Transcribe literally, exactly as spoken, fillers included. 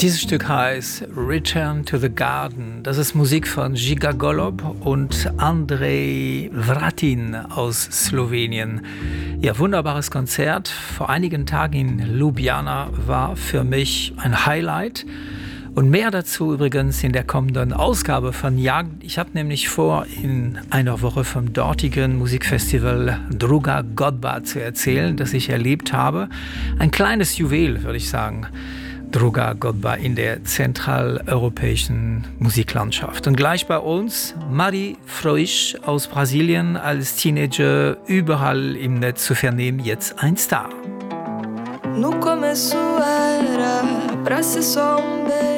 Dieses Stück heißt Return to the Garden. Das ist Musik von Žiga Golob und Andrej Vratin aus Slowenien. Ja, wunderbares Konzert. Vor einigen Tagen in Ljubljana war für mich ein Highlight. Und mehr dazu übrigens in der kommenden Ausgabe von Jagd. Ich habe nämlich vor, in einer Woche vom dortigen Musikfestival Druga Godba zu erzählen, das ich erlebt habe. Ein kleines Juwel, würde ich sagen. Druga Godba in der zentraleuropäischen Musiklandschaft. Und gleich bei uns Mari Froisch aus Brasilien, als Teenager überall im Netz zu vernehmen, jetzt ein Star. No começo era pra ser só um beijo.